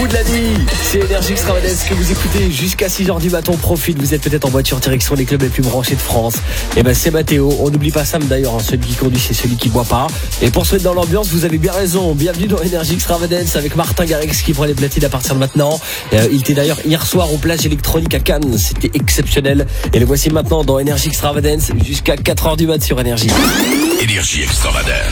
de la nuit. C'est Énergie Extravagance que vous écoutez jusqu'à 6h du matin. Profite, vous êtes peut-être en voiture direction les clubs les plus branchés de France. Et ben c'est Mathéo. On n'oublie pas Sam d'ailleurs, hein. Celui qui conduit c'est celui qui boit pas. Et pour se mettre dans l'ambiance, vous avez bien raison. Bienvenue dans Énergie Extravagance avec Martin Garrix qui prend les platines à partir de maintenant. Il était d'ailleurs hier soir aux plages électroniques à Cannes. C'était exceptionnel. Et le voici maintenant dans Énergie Extravagance jusqu'à 4h du mat sur Énergie. Énergie Extravagance.